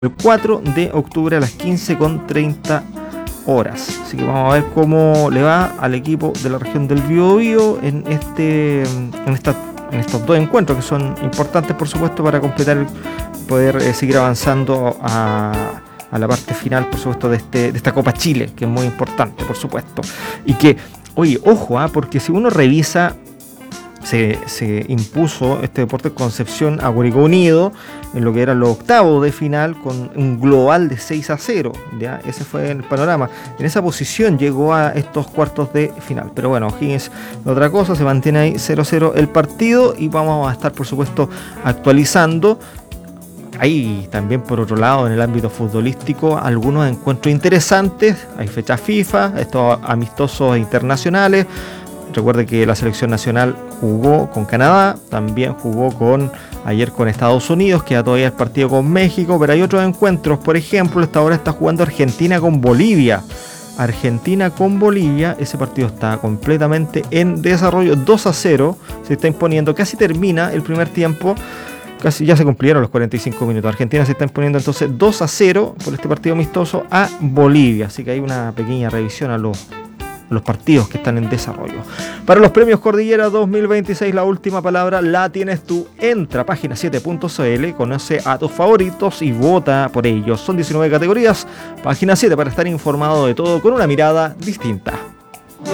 el 4 de octubre a las 15:30 horas. Así que vamos a ver cómo le va al equipo de la región del Biobío en estos dos encuentros que son importantes, por supuesto, para completar, poder seguir avanzando a la parte final, por supuesto, de esta Copa Chile, que es muy importante, por supuesto. Y que, oye, ojo, porque si uno revisa, se impuso este Deportes Concepción a Curicó Unido en lo que eran los octavos de final con un global de 6-0. ¿Ya? Ese fue el panorama. En esa posición llegó a estos cuartos de final. Pero bueno, O'Higgins, otra cosa, se mantiene ahí 0-0 el partido y vamos a estar, por supuesto, actualizando. Hay también, por otro lado, en el ámbito futbolístico, algunos encuentros interesantes. Hay fechas FIFA, estos amistosos internacionales. Recuerde que la selección nacional jugó con Canadá, también jugó ayer con Estados Unidos, queda todavía el partido con México, pero hay otros encuentros. Por ejemplo, esta hora está jugando Argentina con Bolivia. Ese partido está completamente en desarrollo. 2-0 se está imponiendo, casi termina el primer tiempo. Casi ya se cumplieron los 45 minutos. Argentina se está imponiendo entonces 2-0 por este partido amistoso a Bolivia. Así que hay una pequeña revisión a los partidos que están en desarrollo. Para los premios Cordillera 2026, la última palabra la tienes tú. Entra a página7.cl, conoce a tus favoritos y vota por ellos. Son 19 categorías. Página 7 para estar informado de todo con una mirada distinta.